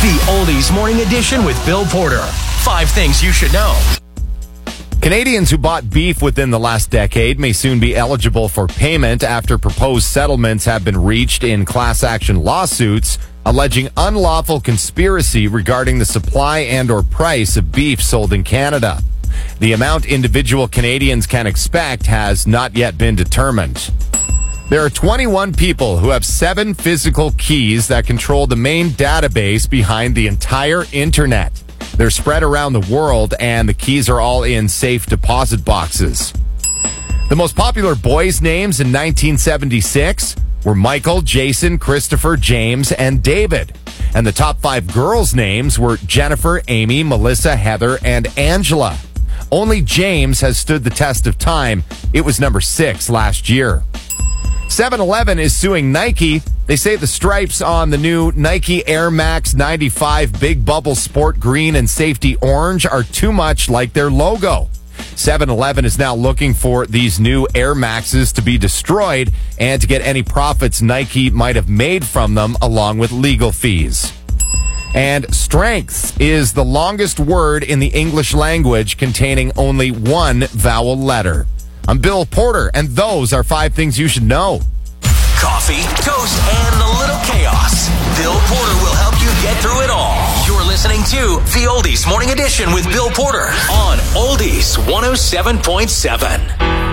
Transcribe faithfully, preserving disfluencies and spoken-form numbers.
The Oldies Morning Edition with Bill Porter. Five things you should know. Canadians who bought beef within the last decade may soon be eligible for payment after proposed settlements have been reached in class action lawsuits alleging unlawful conspiracy regarding the supply and or price of beef sold in Canada. The amount individual Canadians can expect has not yet been determined. There are twenty-one people who have seven physical keys that control the main database behind the entire internet. They're spread around the world, and the keys are all in safe deposit boxes. The most popular boys' names in nineteen seventy-six were Michael, Jason, Christopher, James, and David. And the top five girls' names were Jennifer, Amy, Melissa, Heather, and Angela. Only James has stood the test of time. It was number six last year. seven eleven is suing Nike. They say the stripes on the new Nike Air Max ninety-five Big Bubble Sport Green and Safety Orange are too much like their logo. seven eleven is now looking for these new Air Maxes to be destroyed and to get any profits Nike might have made from them along with legal fees. And strength is the longest word in the English language containing only one vowel letter. I'm Bill Porter, and those are five things you should know. Coffee, toast, and a little chaos. Bill Porter will help you get through it all. You're listening to the Oldies Morning Edition with Bill Porter on Oldies one oh seven point seven.